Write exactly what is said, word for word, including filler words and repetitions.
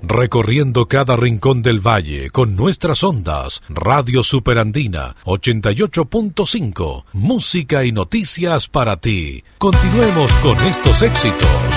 Recorriendo cada rincón del valle con nuestras ondas, Radio Superandina ochenta y ocho punto cinco, música y noticias para ti. Continuemos con estos éxitos.